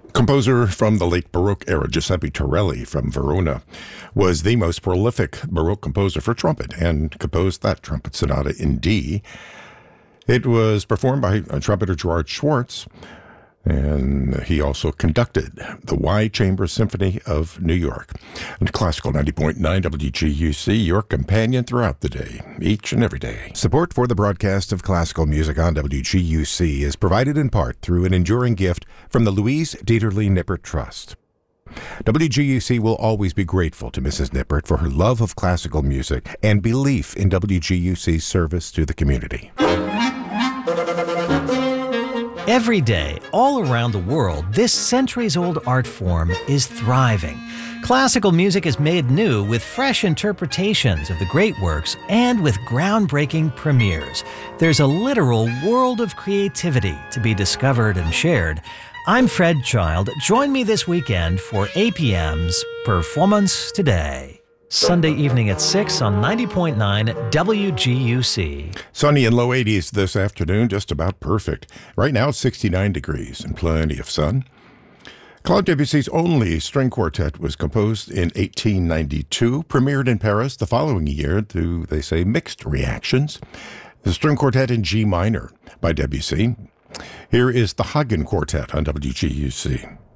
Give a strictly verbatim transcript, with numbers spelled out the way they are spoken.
Composer from the late Baroque era, Giuseppe Torelli from Verona, was the most prolific Baroque composer for trumpet and composed that trumpet sonata in D. It was performed by trumpeter Gerard Schwartz, and he also conducted the Y Chamber Symphony of New York. And Classical ninety point nine W G U C, your companion throughout the day, each and every day. Support for the broadcast of classical music on W G U C is provided in part through an enduring gift from the Louise Dieterle Nippert Trust. W G U C will always be grateful to Missus Nippert for her love of classical music and belief in W G U C's service to the community. Every day, all around the world, this centuries-old art form is thriving. Classical music is made new with fresh interpretations of the great works and with groundbreaking premieres. There's a literal world of creativity to be discovered and shared. I'm Fred Child. Join me this weekend for A P M's Performance Today. Sunday evening at six on ninety point nine W G U C. Sunny and low eighties this afternoon, just about perfect. Right now, sixty-nine degrees and plenty of sun. Claude Debussy's only string quartet was composed in eighteen ninety-two, premiered in Paris the following year to, they say, mixed reactions. The string quartet in G minor by Debussy. Here is the Hagen Quartet on W G U C.